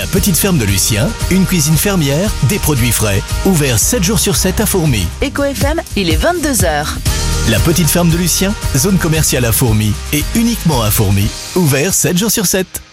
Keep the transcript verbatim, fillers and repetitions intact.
petite ferme de Lucien, une cuisine fermière, des produits frais, ouvert sept jours sur sept à Fourmi. Eco F M, il est vingt-deux heures. La petite ferme de Lucien, zone commerciale à Fourmi et uniquement à Fourmi, ouvert sept jours sur sept.